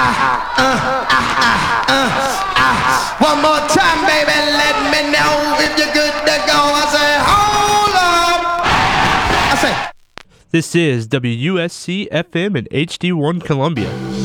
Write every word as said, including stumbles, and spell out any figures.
One more time, baby, let me know if you're good to go. I say, hold up. I say, This is W U S C F M and H D one Columbia.